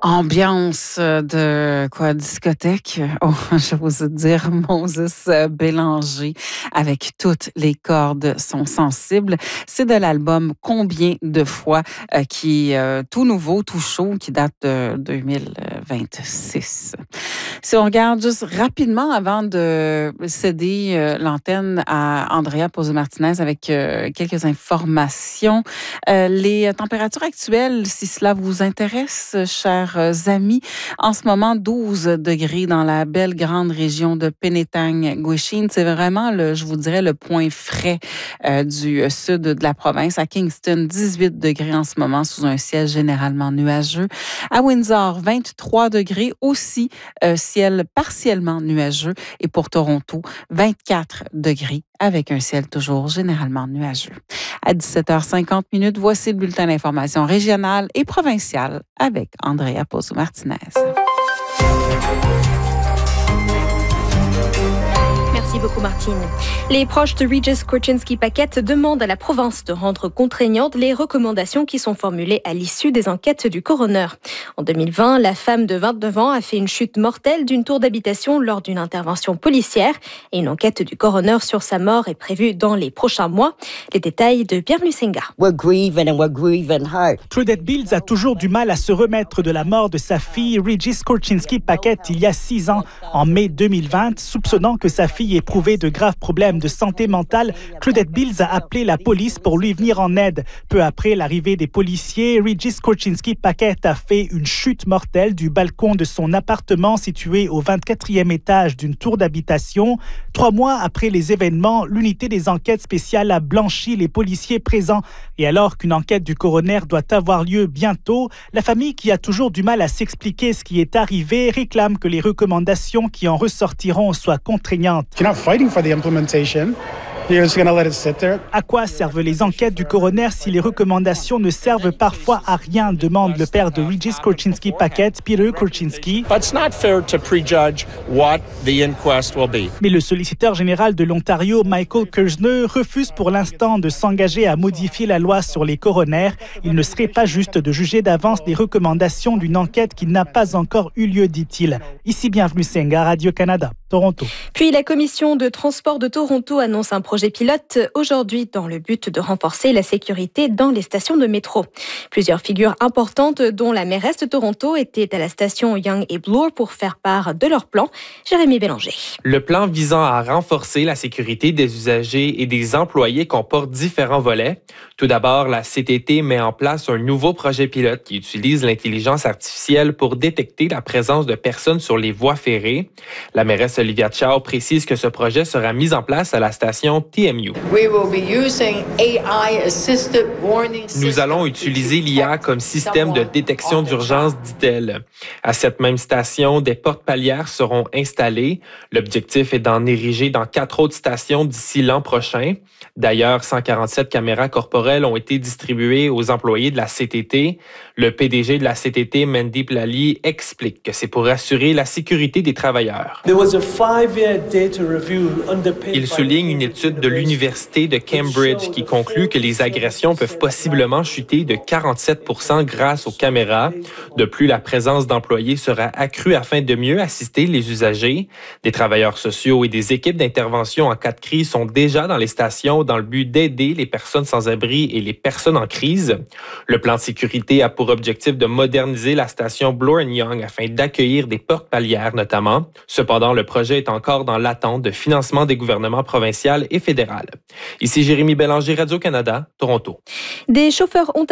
Ambiance de quoi, discothèque? Oh, je vous dire, Moses Bélanger avec toutes les cordes sont sensibles. C'est de l'album Combien de fois qui est tout nouveau, tout chaud, qui date de 2026. Si on regarde juste rapidement avant de céder l'antenne à Andrea Pozzo-Martinez avec quelques informations. Les températures actuelles, si cela vous intéresse, chers amis, en ce moment 12 degrés dans la belle grande région de Penetang-Guishin. C'est vraiment, je vous dirais, le point frais du sud de la province. À Kingston, 18 degrés en ce moment sous un ciel généralement nuageux. À Windsor, 23 degrés aussi, ciel partiellement nuageux. Et pour Toronto, 24 degrés avec un ciel toujours généralement nuageux. À 17h50, voici le bulletin d'information régionale et provinciale avec Andrea Pozzo-Martinez. Merci beaucoup, Martine. Les proches de Regis Korchinski-Paquette demandent à la province de rendre contraignantes les recommandations qui sont formulées à l'issue des enquêtes du coroner. En 2020, la femme de 29 ans a fait une chute mortelle d'une tour d'habitation lors d'une intervention policière et une enquête du coroner sur sa mort est prévue dans les prochains mois. Les détails de Pierre Musenga. Claudette Bills a toujours du mal à se remettre de la mort de sa fille Regis Korchinski-Paquette il y a 6 ans, en mai 2020, soupçonnant que sa fille éprouvait de graves problèmes de santé mentale. Claudette Bills a appelé la police pour lui venir en aide. Peu après l'arrivée des policiers, Regis Korchinski-Paquette a fait une chute mortelle du balcon de son appartement situé au 24e étage d'une tour d'habitation. 3 mois après les événements, l'unité des enquêtes spéciales a blanchi les policiers présents. Et alors qu'une enquête du coroner doit avoir lieu bientôt, la famille, qui a toujours du mal à s'expliquer ce qui est arrivé, réclame que les recommandations qui en ressortiront soient contraignantes. À quoi servent les enquêtes du coroner si les recommandations ne servent parfois à rien, demande le père de Regis Korchinski-Paquette, Peter Korchinski. Mais le solliciteur général de l'Ontario, Michael Kerzner, refuse pour l'instant de s'engager à modifier la loi sur les coroners. Il ne serait pas juste de juger d'avance des recommandations d'une enquête qui n'a pas encore eu lieu, dit-il. Ici bienvenue Senga, Radio-Canada, Toronto. Puis la commission de transport de Toronto annonce un projet pilote aujourd'hui dans le but de renforcer la sécurité dans les stations de métro. Plusieurs figures importantes, dont la mairesse de Toronto, étaient à la station Yonge et Bloor pour faire part de leur plan. Jérémy Bélanger. Le plan visant à renforcer la sécurité des usagers et des employés comporte différents volets. Tout d'abord, la CTT met en place un nouveau projet pilote qui utilise l'intelligence artificielle pour détecter la présence de personnes sur les voies ferrées. La mairesse Olivia Chow précise que ce projet sera mis en place à la station TMU. Nous allons utiliser l'IA comme système de détection d'urgence, dit-elle. À cette même station, des portes palières seront installées. L'objectif est d'en ériger dans 4 autres stations d'ici l'an prochain. D'ailleurs, 147 caméras corporelles ont été distribuées aux employés de la CTT. Le PDG de la CTT, Mandeep Lally, explique que c'est pour assurer la sécurité des travailleurs. Il souligne une étude de l'Université de Cambridge qui conclut que les agressions peuvent possiblement chuter de 47% grâce aux caméras. De plus, la présence d'employés sera accrue afin de mieux assister les usagers. Des travailleurs sociaux et des équipes d'intervention en cas de crise sont déjà dans les stations dans le but d'aider les personnes sans abri et les personnes en crise. Le plan de sécurité a pour objectif de moderniser la station Bloor & Yonge afin d'accueillir des portes palières notamment. Cependant, le projet est encore dans l'attente de financement des gouvernements provincial et fédéral. Ici Jérémy Bélanger, Radio-Canada, Toronto. Des chauffeurs